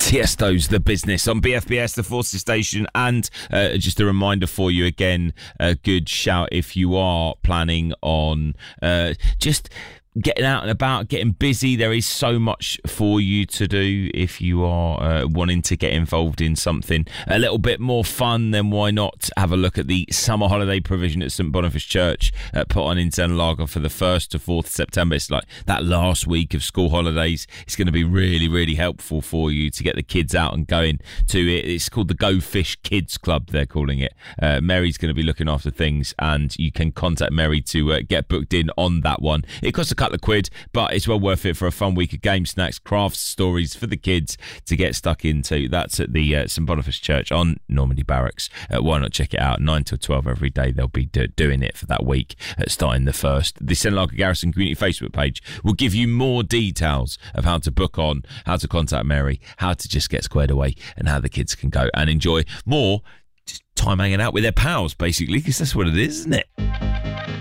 Tiesto's The Business on BFBS, the Forces Station, and just a reminder for you again, a good shout if you are planning on just getting out and about, getting busy. There is so much for you to do. If you are wanting to get involved in something a little bit more fun, then why not have a look at the summer holiday provision at St Boniface Church put on in Interlaken for the 1st to 4th September. It's like that last week of school holidays. It's going to be really, really helpful for you to get the kids out and going to it. It's called the Go Fish Kids Club, they're calling it. Mary's going to be looking after things, and you can contact Mary to get booked in on that one. It costs a couple of quid, but it's well worth it for a fun week of games, snacks, crafts, stories for the kids to get stuck into. That's at the St Boniface Church on Normandy Barracks. Why not check it out? 9 till 12 every day. They'll be doing it for that week, starting the 1st. The Interlaken Garrison Community Facebook page will give you more details of how to book on, how to contact Mary, how to just get squared away, and how the kids can go and enjoy more just time hanging out with their pals, basically, because that's what it is, isn't it?